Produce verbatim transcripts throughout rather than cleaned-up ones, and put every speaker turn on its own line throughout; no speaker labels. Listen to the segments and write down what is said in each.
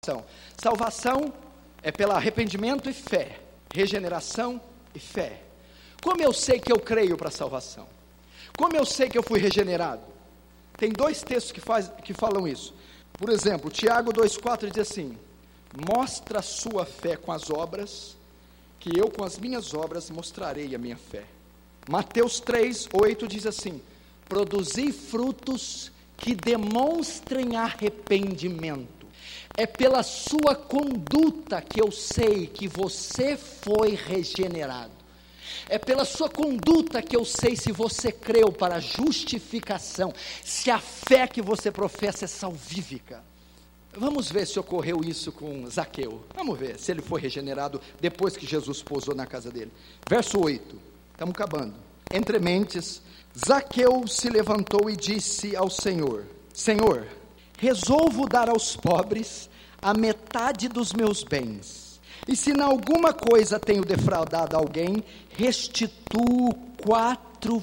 salvação. Salvação é pelo arrependimento e fé, regeneração e fé. Como eu sei que eu creio para a salvação? Como eu sei que eu fui regenerado? Tem dois textos que, faz, que falam isso. Por exemplo, Tiago dois, quatro diz assim: mostra a sua fé com as obras, que eu com as minhas obras mostrarei a minha fé. Mateus três, oito diz assim: produzi frutos que demonstrem arrependimento. É pela sua conduta que eu sei que você foi regenerado. É pela sua conduta que eu sei se você creu para a justificação, se a fé que você professa é salvífica. Vamos ver se ocorreu isso com Zaqueu. Vamos ver se ele foi regenerado depois que Jesus pousou na casa dele. Verso oito, estamos acabando. Entre mentes, Zaqueu se levantou e disse ao Senhor: Senhor, resolvo dar aos pobres a metade dos meus bens, e se em alguma coisa tenho defraudado alguém, restituo quatro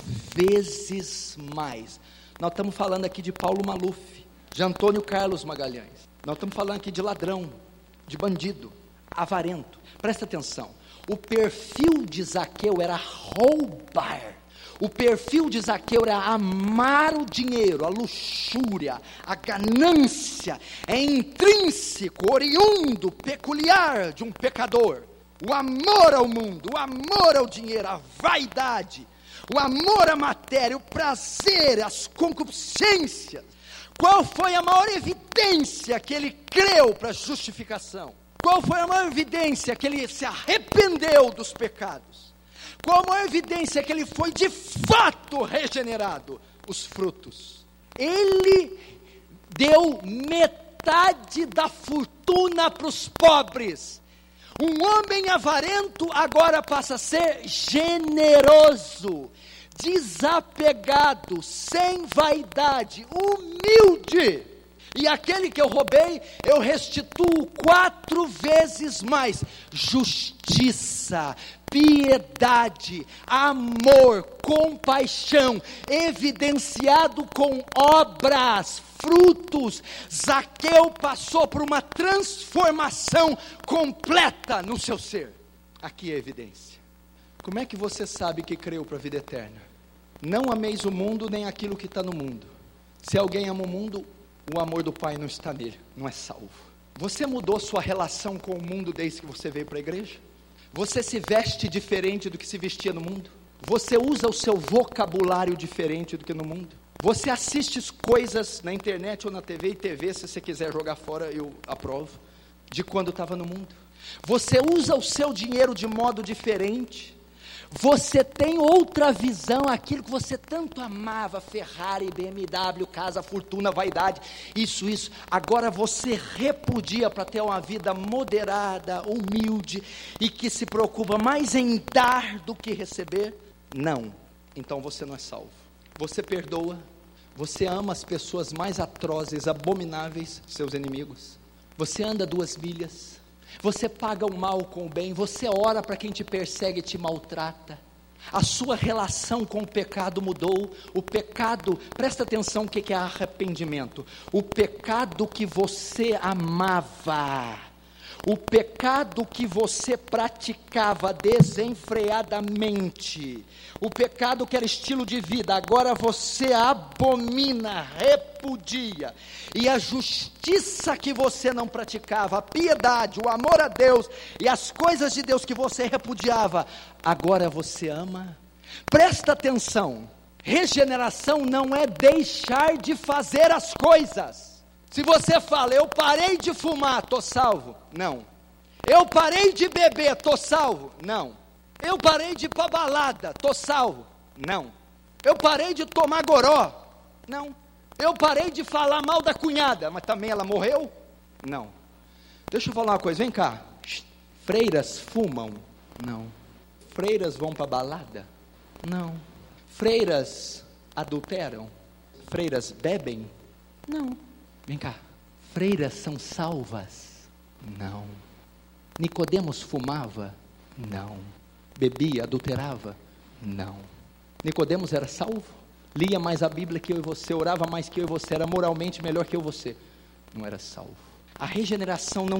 vezes mais. Nós estamos falando aqui de Paulo Maluf, de Antônio Carlos Magalhães. Nós estamos falando aqui de ladrão, de bandido, avarento. Presta atenção, o perfil de Zaqueu era roubar. O perfil de Zaqueu era amar o dinheiro, a luxúria, a ganância. É intrínseco, oriundo, peculiar de um pecador. O amor ao mundo, o amor ao dinheiro, a vaidade, o amor à matéria, o prazer, as concupiscências. Qual foi a maior evidência que ele creu para a justificação? Qual foi a maior evidência que ele se arrependeu dos pecados? Qual a maior evidência que ele foi de fato regenerado? Os frutos. Ele deu metade da fortuna para os pobres. Um homem avarento agora passa a ser generoso, desapegado, sem vaidade, humilde. E aquele que eu roubei, eu restituo quatro vezes mais. Justiça, piedade, amor, compaixão, evidenciado com obras, frutos. Zaqueu passou por uma transformação completa no seu ser. Aqui é a evidência. Como é que você sabe que creu para a vida eterna? Não ameis o mundo, nem aquilo que está no mundo. Se alguém ama o mundo, o amor do Pai não está nele, não é salvo. Você mudou sua relação com o mundo desde que você veio para a igreja? Você se veste diferente do que se vestia no mundo? Você usa o seu vocabulário diferente do que no mundo? Você assiste coisas na internet ou na T V, e T V, se você quiser jogar fora, eu aprovo, de quando estava no mundo? Você usa o seu dinheiro de modo diferente? Você tem outra visão, aquilo que você tanto amava, Ferrari, B M W, casa, fortuna, vaidade, isso, isso, agora você repudia para ter uma vida moderada, humilde, e que se preocupa mais em dar do que receber? Não, então você não é salvo. Você perdoa, você ama as pessoas mais atrozes, abomináveis, seus inimigos, você anda duas milhas, você paga o mal com o bem, você ora para quem te persegue e te maltrata. A sua relação com o pecado mudou. O pecado, presta atenção o que é arrependimento. O pecado que você amava, o pecado que você praticava desenfreadamente, o pecado que era estilo de vida, agora você abomina, repudia. E a justiça que você não praticava, a piedade, o amor a Deus e as coisas de Deus que você repudiava, agora você ama. Presta atenção, regeneração não é deixar de fazer as coisas. Se você fala, eu parei de fumar, estou salvo. Não. Eu parei de beber, estou salvo. Não. Eu parei de ir para balada, estou salvo. Não. Eu parei de tomar goró. Não. Eu parei de falar mal da cunhada, mas também ela morreu? Não. Deixa eu falar uma coisa, vem cá. Freiras fumam? Não. Freiras vão para balada? Não. Freiras adulteram? Freiras bebem? Não. Vem cá, freiras são salvas? Não. Nicodemos fumava? Não. Bebia, adulterava? Não. Nicodemos era salvo? Lia mais a Bíblia que eu e você, orava mais que eu e você, era moralmente melhor que eu e você? Não era salvo. A regeneração não